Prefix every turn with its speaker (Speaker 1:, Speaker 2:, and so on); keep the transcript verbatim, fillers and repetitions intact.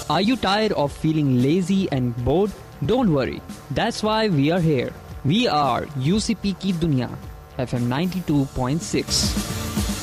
Speaker 1: Are you tired of feeling lazy and bored? Don't worry. That's why we are here. We are U C P Ki Duniya, F M ninety-two point six.